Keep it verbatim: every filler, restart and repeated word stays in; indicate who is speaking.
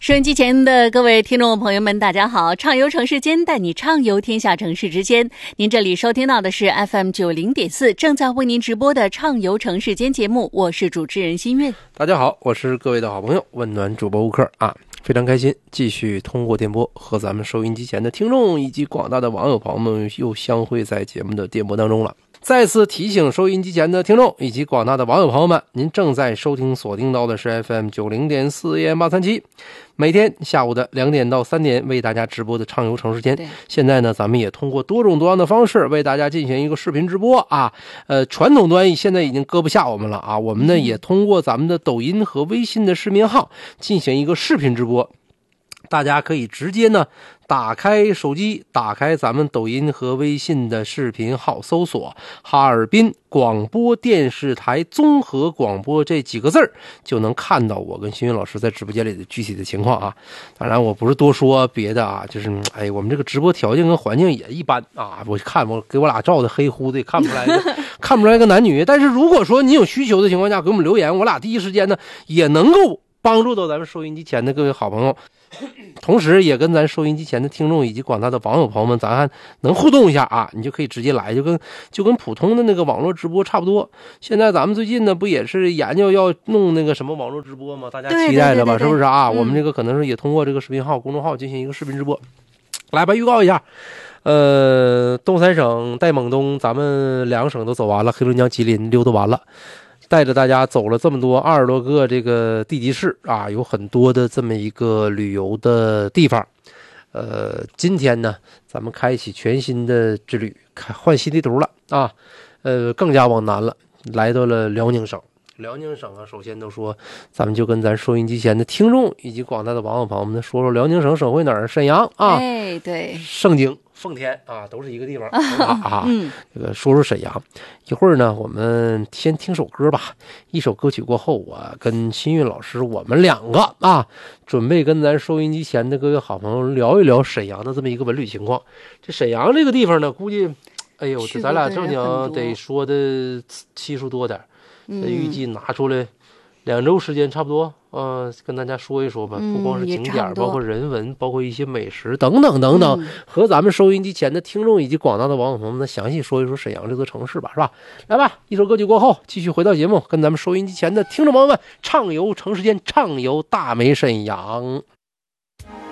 Speaker 1: 收音机前的各位听众朋友们，大家好！畅游城市间，带你畅游天下城市之间。您这里收听到的是 F M 九零点四，正在为您直播的畅游城市间节目，我是主持人新韵。
Speaker 2: 大家好，我是各位的好朋友温暖主播吴克啊，非常开心，继续通过电波和咱们收音机前的听众以及广大的网友朋友们又相会在节目的电波当中了。再次提醒收音机前的听众以及广大的网友朋友们，您正在收听锁定到的是 F M 九零点四 A M 八三七，每天下午的两点到三点为大家直播的畅游城市间。现在呢，咱们也通过多种多样的方式为大家进行一个视频直播啊。呃，传统端现在已经搁不下我们了啊，我们呢也通过咱们的抖音和微信的视频号进行一个视频直播。大家可以直接呢打开手机，打开咱们抖音和微信的视频号，搜索哈尔滨广播电视台综合广播这几个字儿，就能看到我跟新云老师在直播间里的具体的情况啊。当然我不是多说别的啊，就是哎，我们这个直播条件跟环境也一般啊。我看我给我俩照的黑乎的，看不出来看不出来个男女。但是如果说你有需求的情况下给我们留言，我俩第一时间呢也能够帮助到咱们收音机前的各位好朋友，同时也跟咱收音机前的听众以及广大的网友朋友们，咱还能互动一下啊！你就可以直接来，就跟就跟普通的那个网络直播差不多。现在咱们最近呢，不也是研究要弄那个什么网络直播吗？大家期待着吧，是不是啊？嗯、我们这个可能是也通过这个视频号、公众号进行一个视频直播。来吧，预告一下，呃，东三省带蒙东，咱们两个省都走完了，黑龙江、吉林溜达完了。带着大家走了这么多二十多个这个地级市啊，有很多的这么一个旅游的地方。呃，今天呢，咱们开启全新的之旅，换新地图了啊。呃，更加往南了，来到了辽宁省。辽宁省啊，首先都说，咱们就跟咱收音机前的听众以及广大的网友朋友们说说辽宁省省会哪儿？沈阳啊，
Speaker 1: 哎，对，
Speaker 2: 盛京、奉天啊，都是一个地方啊。嗯，这个说说沈阳，一会儿呢，我们先听首歌吧。一首歌曲过后，我跟新韵老师，我们两个啊，准备跟咱收音机前的各位好朋友聊一聊沈阳的这么一个文旅情况。这沈阳这个地方呢，估计，哎呦，这咱俩正经得说的期数多点。预计拿出来两周时间差不多，呃，跟大家说一说吧。不光是景点，包括人文，包括一些美食等等等等，嗯、和咱们收音机前的听众以及广大的网友朋友们详细说一说沈阳这座城市吧，是吧？来吧，一首歌曲过后，继续回到节目，跟咱们收音机前的听众朋友们畅游城市间，畅游大美沈阳。